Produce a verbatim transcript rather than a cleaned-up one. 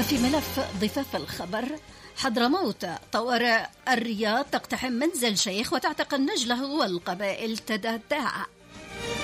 وفي ملف ضفاف الخبر، حضرموت طوارئ الرياض تقتحم منزل شيخ وتعتقل نجله والقبائل تتداعى.